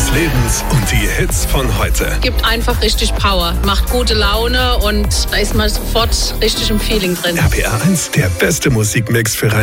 des Lebens und die Hits von heute. Gibt einfach richtig Power, macht gute Laune und da ist man sofort richtig im Feeling drin. RPR 1, der beste Musikmix für